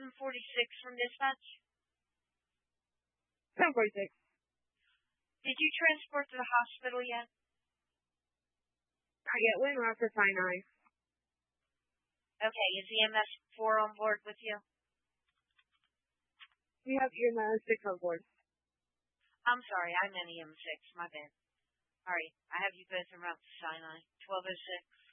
746 from dispatch. 746. Did you transport to the hospital yet? Not yet. We're after Sinai. Okay, is EMS 4 on board with you? We have EMS 6 on board. I'm sorry, I meant EM6, my bad. Alright, I have you both around to Sinai. 1206.